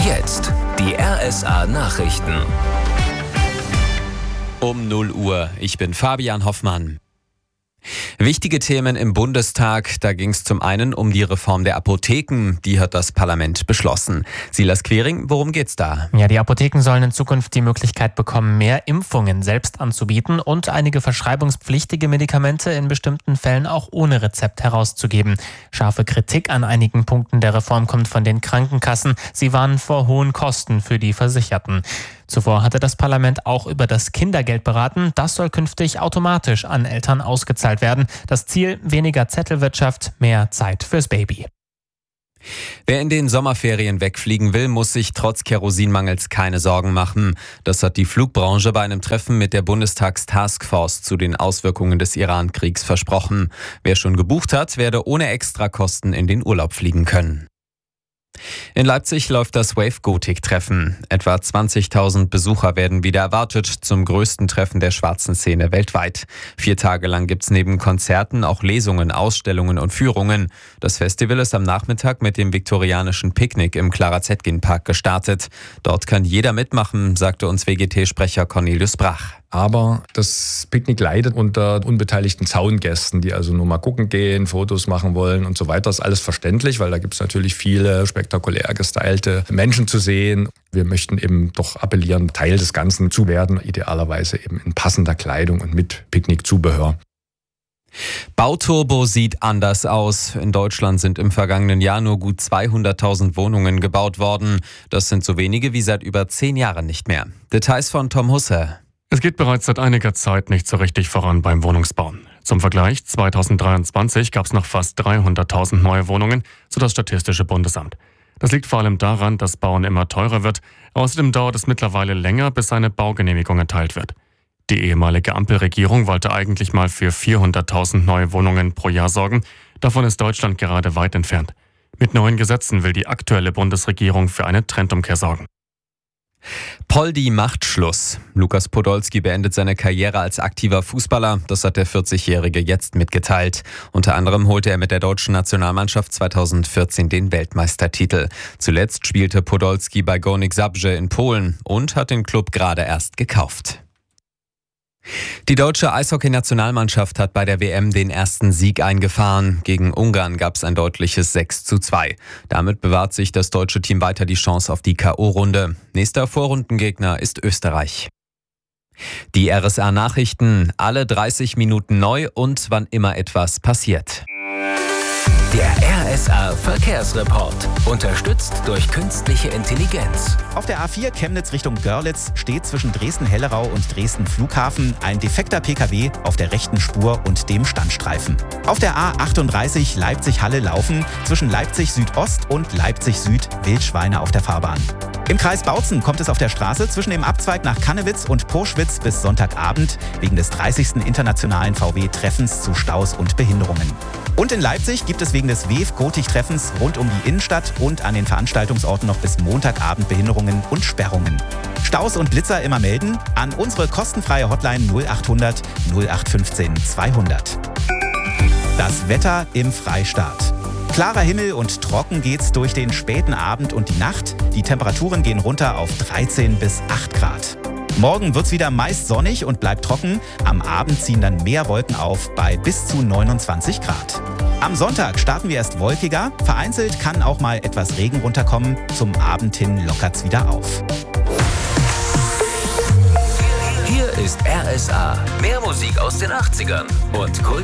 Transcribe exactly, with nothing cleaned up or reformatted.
Jetzt die R S A-Nachrichten. Um null Uhr. Ich bin Fabian Hoffmann. Wichtige Themen im Bundestag. Da ging es zum einen um die Reform der Apotheken. Die hat das Parlament beschlossen. Silas Quering, worum geht's da? Ja, die Apotheken sollen in Zukunft die Möglichkeit bekommen, mehr Impfungen selbst anzubieten und einige verschreibungspflichtige Medikamente in bestimmten Fällen auch ohne Rezept herauszugeben. Scharfe Kritik an einigen Punkten der Reform kommt von den Krankenkassen. Sie warnen vor hohen Kosten für die Versicherten. Zuvor hatte das Parlament auch über das Kindergeld beraten. Das soll künftig automatisch an Eltern ausgezahlt werden. Das Ziel: weniger Zettelwirtschaft, mehr Zeit fürs Baby. Wer in den Sommerferien wegfliegen will, muss sich trotz Kerosinmangels keine Sorgen machen. Das hat die Flugbranche bei einem Treffen mit der Bundestagstaskforce zu den Auswirkungen des Iran-Kriegs versprochen. Wer schon gebucht hat, werde ohne Extrakosten in den Urlaub fliegen können. In Leipzig läuft das Wave Gothic-Treffen. Etwa zwanzigtausend Besucher werden wieder erwartet zum größten Treffen der schwarzen Szene weltweit. Vier Tage lang gibt's neben Konzerten auch Lesungen, Ausstellungen und Führungen. Das Festival ist am Nachmittag mit dem viktorianischen Picknick im Clara-Zetkin-Park gestartet. Dort kann jeder mitmachen, sagte uns W G T-Sprecher Cornelius Brach. Aber das Picknick leidet unter unbeteiligten Zaungästen, die also nur mal gucken gehen, Fotos machen wollen und so weiter. Das ist alles verständlich, weil da gibt es natürlich viele spektakulär gestylte Menschen zu sehen. Wir möchten eben doch appellieren, Teil des Ganzen zu werden, idealerweise eben in passender Kleidung und mit Picknickzubehör. Bauturbo sieht anders aus. In Deutschland sind im vergangenen Jahr nur gut zweihunderttausend Wohnungen gebaut worden. Das sind so wenige wie seit über zehn Jahren nicht mehr. Details von Tom Husse. Es geht bereits seit einiger Zeit nicht so richtig voran beim Wohnungsbauen. Zum Vergleich, zweitausenddreiundzwanzig gab es noch fast dreihunderttausend neue Wohnungen, so das Statistische Bundesamt. Das liegt vor allem daran, dass Bauen immer teurer wird. Außerdem dauert es mittlerweile länger, bis eine Baugenehmigung erteilt wird. Die ehemalige Ampelregierung wollte eigentlich mal für vierhunderttausend neue Wohnungen pro Jahr sorgen. Davon ist Deutschland gerade weit entfernt. Mit neuen Gesetzen will die aktuelle Bundesregierung für eine Trendumkehr sorgen. Poldi macht Schluss. Lukas Podolski beendet seine Karriere als aktiver Fußballer. Das hat der vierzigjährige jetzt mitgeteilt. Unter anderem holte er mit der deutschen Nationalmannschaft zweitausendvierzehn den Weltmeistertitel. Zuletzt spielte Podolski bei Górnik Zabrze in Polen und hat den Klub gerade erst gekauft. Die deutsche Eishockey-Nationalmannschaft hat bei der W M den ersten Sieg eingefahren. Gegen Ungarn gab es ein deutliches sechs zu zwei. Damit bewahrt sich das deutsche Team weiter die Chance auf die K O-Runde. Nächster Vorrundengegner ist Österreich. Die R S A-Nachrichten, alle dreißig Minuten neu und wann immer etwas passiert. Der R S A-Verkehrsreport. Unterstützt durch künstliche Intelligenz. Auf der A vier Chemnitz Richtung Görlitz steht zwischen Dresden-Hellerau und Dresden-Flughafen ein defekter P K W auf der rechten Spur und dem Standstreifen. Auf der A achtunddreißig Leipzig-Halle-Laufen zwischen Leipzig-Südost und Leipzig-Süd Wildschweine auf der Fahrbahn. Im Kreis Bautzen kommt es auf der Straße zwischen dem Abzweig nach Kannewitz und Poschwitz bis Sonntagabend wegen des dreißigsten internationalen V W-Treffens zu Staus und Behinderungen. Und in Leipzig gibt es wegen des Wave Gothic-Treffens rund um die Innenstadt und an den Veranstaltungsorten noch bis Montagabend Behinderungen und Sperrungen. Staus und Blitzer immer melden an unsere kostenfreie Hotline null achthundert null acht fünfzehn zweihundert. Das Wetter im Freistaat. Klarer Himmel und trocken geht's durch den späten Abend und die Nacht. Die Temperaturen gehen runter auf dreizehn bis acht Grad. Morgen wird's wieder meist sonnig und bleibt trocken. Am Abend ziehen dann mehr Wolken auf bei bis zu neunundzwanzig Grad. Am Sonntag starten wir erst wolkiger. Vereinzelt kann auch mal etwas Regen runterkommen. Zum Abend hin lockert's wieder auf. Hier ist R S A. Mehr Musik aus den achtzigern und Kult.